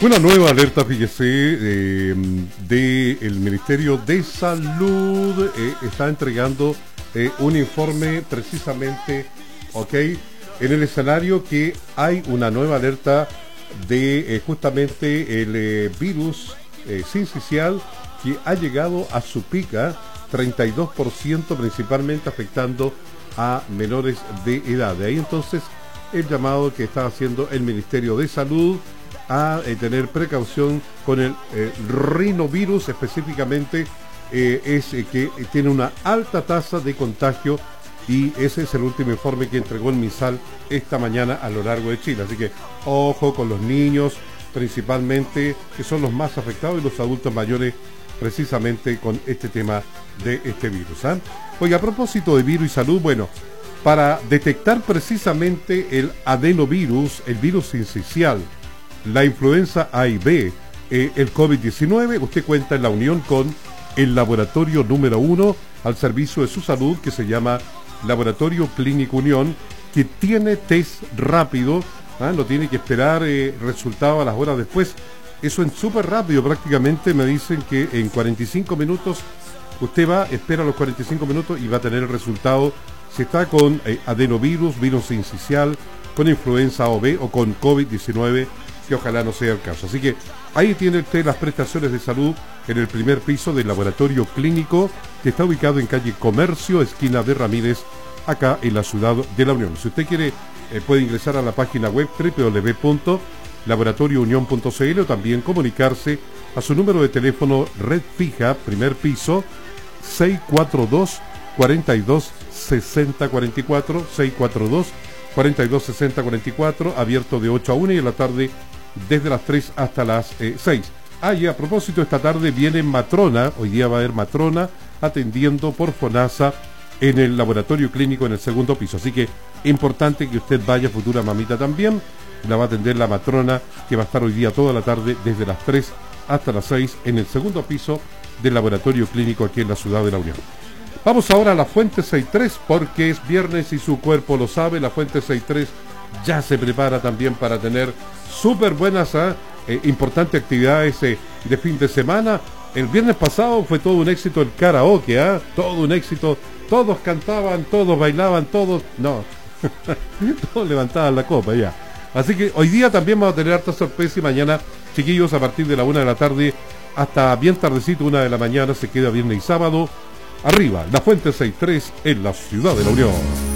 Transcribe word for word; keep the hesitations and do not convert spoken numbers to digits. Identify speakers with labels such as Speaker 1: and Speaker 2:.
Speaker 1: Una nueva alerta, fíjese, eh, del Ministerio de Salud eh, está entregando eh, un informe precisamente, ok, en el escenario que hay una nueva alerta de eh, justamente el eh, virus eh, sincicial que ha llegado a su pica, treinta y dos por ciento principalmente afectando a menores de edad. De ahí entonces el llamado que está haciendo el Ministerio de Salud a eh, tener precaución con el eh, rinovirus específicamente, eh, es eh, que tiene una alta tasa de contagio, y ese es el último informe que entregó el MinSal esta mañana a lo largo de Chile. Así que ojo con los niños principalmente, que son los más afectados, y los adultos mayores precisamente con este tema de este virus, ¿eh? Oye, a propósito de virus y salud, bueno, para detectar precisamente el adenovirus, el virus sincicial, la influenza A y B, eh, el COVID diecinueve, usted cuenta en la unión con el laboratorio número uno al servicio de su salud, que se llama Laboratorio Clínico Unión, que tiene test rápido, ¿eh? No tiene que esperar eh, resultado a las horas después. Eso en súper rápido, prácticamente me dicen que en cuarenta y cinco minutos usted va, espera los cuarenta y cinco minutos y va a tener el resultado si está con eh, adenovirus, virus sincicial, con influenza A o B o con COVID diecinueve, que ojalá no sea el caso. Así que ahí tiene usted las prestaciones de salud en el primer piso del laboratorio clínico, que está ubicado en calle Comercio, esquina de Ramírez, acá en la ciudad de La Unión. Si usted quiere, eh, puede ingresar a la página web doble u doble u doble u punto laboratorio unión punto c l o también comunicarse a su número de teléfono red fija, primer piso, seis cuatro dos, cuatro dos, seis cero cuatro cuatro, seis cuatro dos, cuatro dos, seis cero cuatro cuatro, abierto de ocho a una y en la tarde desde las tres hasta las eh, seis. Ah, y a propósito, esta tarde viene matrona, hoy día va a haber matrona atendiendo por FONASA en el laboratorio clínico en el segundo piso. Así que importante que usted vaya, futura mamita también, la va a atender la matrona, que va a estar hoy día toda la tarde desde las tres hasta las seis en el segundo piso del laboratorio clínico aquí en la ciudad de La Unión. Vamos ahora a la Fuente sesenta y tres, porque es viernes y su cuerpo lo sabe. La Fuente sesenta y tres ya se prepara también para tener súper buenas, ¿eh? Eh, importantes actividades eh, de fin de semana. El viernes pasado fue todo un éxito el karaoke, ¿eh? Todo un éxito, todos cantaban, todos bailaban, todos, no, todos levantaban la copa ya. Así que hoy día también vamos a tener harta sorpresa, y mañana, chiquillos, a partir de la una de la tarde hasta bien tardecito, una de la mañana, se queda viernes y sábado. Arriba, la Fuente sesenta y tres en la ciudad de La Unión.